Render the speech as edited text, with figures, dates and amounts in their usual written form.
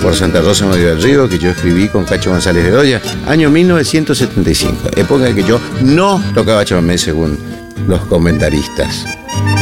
por Santa Rosa Medio del Río, que yo escribí con Cacho González Bedoya, año 1975, época en que yo no tocaba chamamé según los comentaristas.